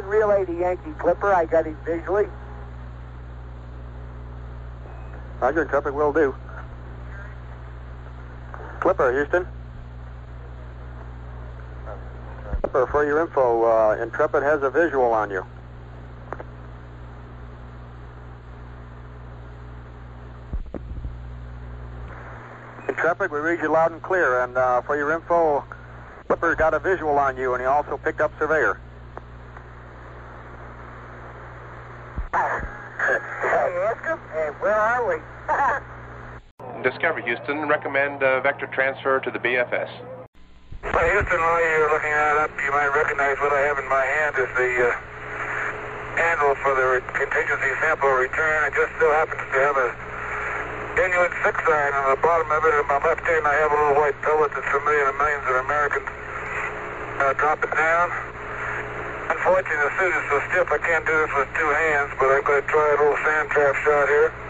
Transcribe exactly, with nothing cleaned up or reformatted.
relay to Yankee Clipper. I got him visually. Roger, Intrepid will do. Clipper, Houston. Clipper, for your info, uh, Intrepid has a visual on you. Intrepid, we read you loud and clear, and uh, for your info, Clipper got a visual on you, and he also picked up Surveyor. Hey, ask him. Hey, where are we? Discovery, Houston. Recommend uh, vector transfer to the B F S. Well, Houston, while you're looking that up, you might recognize what I have in my hand is the uh, handle for the contingency sample return. It just so happens to have a Inuit six iron on the bottom of it. In my left hand, I have a little white pellet that's familiar to millions of Americans. Uh, drop it down. Unfortunately, the suit is so stiff I can't do this with two hands, but I'm going to try a little sand trap shot here.